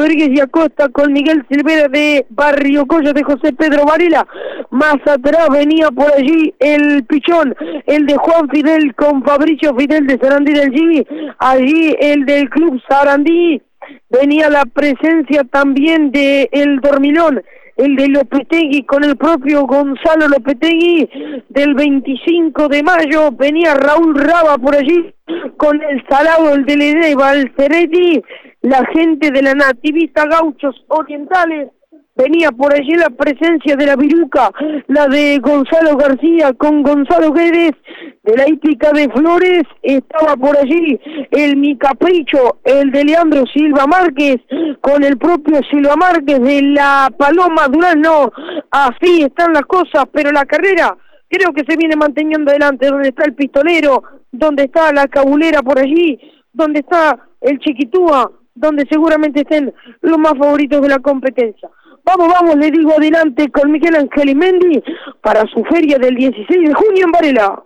Rodríguez y Acosta con Miguel Silvera de Barrio Colla de José Pedro Varela. Más atrás venía por allí el Pichón, el de Juan Fidel con Fabricio Fidel de Sarandí del G. Allí el del Club Sarandí. Venía la presencia también de el Dormilón, el de Lopetegui con el propio Gonzalo Lopetegui del 25 de mayo, venía Raúl Raba por allí con el Salado, el de Ledeva, el Ceretti, la gente de la Nativista Gauchos Orientales, venía por allí la presencia de la Viruca, la de Gonzalo García con Gonzalo Guedes, de la Hípica de Flores, estaba por allí el Mi Capricho, el de Leandro Silva Márquez, con el propio Silva Márquez de la Paloma Durano. Así están las cosas, pero la carrera creo que se viene manteniendo adelante, donde está el Pistolero, donde está la Cabulera por allí, donde está el Chiquitúa, donde seguramente estén los más favoritos de la competencia. Vamos, le digo adelante con Miguel Ángel Imendi para su feria del 16 de junio en Varela.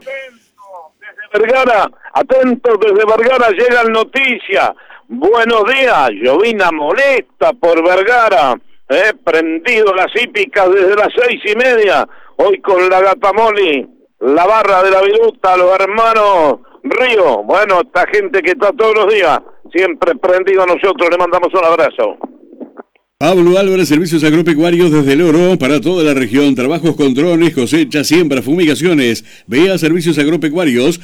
Atentos desde Vergara, llegan noticias. Buenos días, llovina molesta por Vergara, prendido las hípicas desde las 6:30, hoy con la Gata Moli, la barra de la Viruta, los hermanos Río, bueno, esta gente que está todos los días, siempre prendido a nosotros, le mandamos un abrazo. Pablo Álvarez, servicios agropecuarios desde el Oro para toda la región. Trabajos con drones, cosecha, siembra, fumigaciones. Vea Servicios Agropecuarios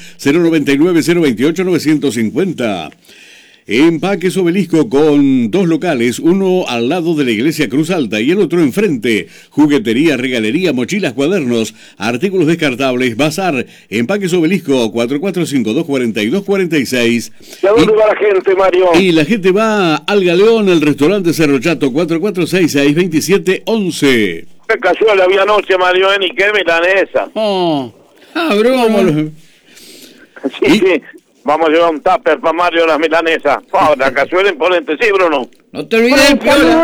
099-028-950. Empaques Obelisco con 2 locales, uno al lado de la iglesia Cruz Alta y el otro enfrente. Juguetería, regalería, mochilas, cuadernos, artículos descartables, bazar. Empaques Obelisco 4452-4246. ¿Y a dónde va la gente, Mario? Y la gente va al Galeón, al restaurante Cerro Chato 4466-2711. Qué casual había anoche, Mario, y qué milanesa. Broma. Sí. Vamos a llevar un tupper para Mario las milanesas. La cazuela imponente, sí, Bruno. No te olvides,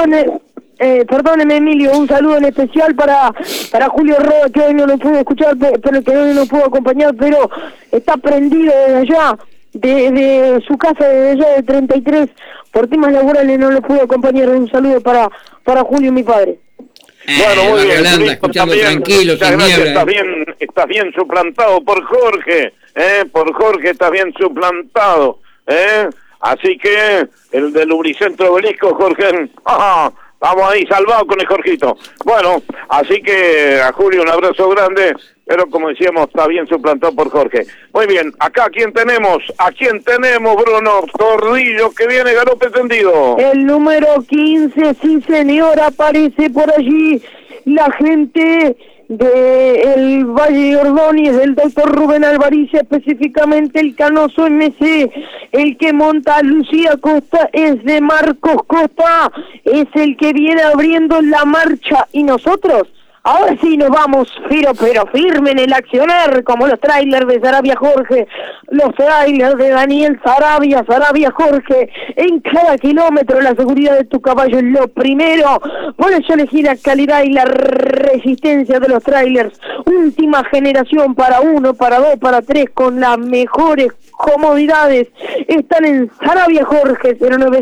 perdóneme, Emilio, un saludo en especial para Julio Roa, que hoy no lo pudo escuchar, pero que hoy no pudo acompañar, pero está prendido desde allá, de su casa, desde allá de 33, por temas laborales no lo pudo acompañar. Un saludo para Julio, mi padre. Bueno, muy bien, Yolanda, escuchando tranquilo, sin niebla. Estás bien suplantado por Jorge, por Jorge estás bien suplantado, así que el del Lubricentro Obelisco, Jorge, vamos ahí salvados con el Jorgito. Bueno, así que a Julio un abrazo grande, pero como decíamos, está bien suplantado por Jorge. Muy bien, acá ¿a quién tenemos, Bruno? Tordillo, que viene galope tendido. El número 15, sí señor, aparece por allí la gente del Valle de Ordóñez, del doctor Rubén Alvariz, específicamente el Canoso MC, el que monta a Lucía Costa es de Marcos Costa, es el que viene abriendo la marcha, y nosotros ahora sí nos vamos, pero firme en el accionar, como los trailers de Sarabia Jorge, los trailers de Daniel Sarabia Jorge, en cada kilómetro la seguridad de tu caballo es lo primero, por eso elegí la calidad y la resistencia de los trailers, última generación para 1, para 2, para 3, con las mejores comodidades, están en Sarabia Jorge,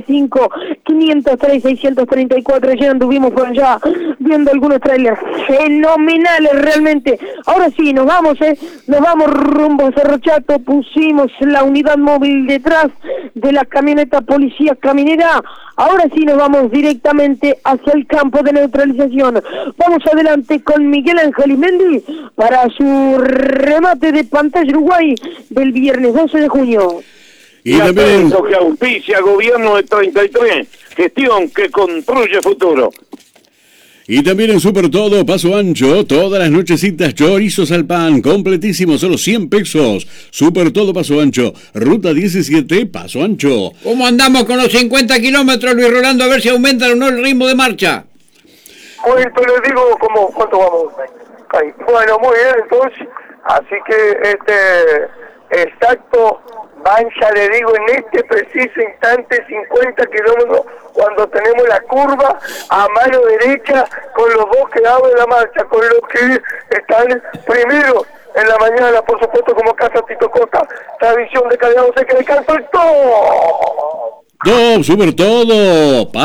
095-503-634, ya anduvimos por allá viendo algunos trailers fenomenales realmente. Ahora sí, nos vamos rumbo a Cerro Chato, pusimos la unidad móvil detrás de la camioneta policía caminera, ahora sí nos vamos directamente hacia el campo de neutralización. Vamos adelante con Miguel Ángel Imendi para su remate de pantalla Uruguay del viernes 12 de junio. Y también que auspicia Gobierno de 33, gestión que construye futuro. Y también en Super Todo, Paso Ancho, todas las nochecitas chorizos al pan, completísimo, solo 100 pesos. Super Todo, Paso Ancho, Ruta 17, Paso Ancho. ¿Cómo andamos con los 50 kilómetros, Luis Rolando? A ver si aumentan o no el ritmo de marcha. Oye, te les digo cuánto vamos. Ahí. Bueno, muy bien, entonces, así que exacto, van, ya le digo, en este preciso instante 50 kilómetros cuando tenemos la curva a mano derecha con los dos que abren la marcha, con los que están primero en la mañana, por supuesto, como Casa Tito Costa, tradición de calidad, no sé qué le canto el todo. Super Todo.